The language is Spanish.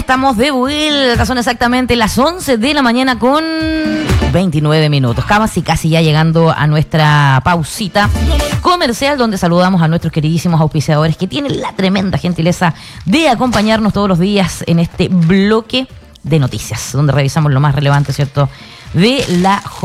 estamos de vuelta. Son exactamente las 11 de la mañana con 29 minutos. Casi ya llegando a nuestra pausita comercial, donde saludamos a nuestros queridísimos auspiciadores que tienen la tremenda gentileza de acompañarnos todos los días en este bloque de noticias, donde revisamos lo más relevante, ¿cierto?, de la jornada.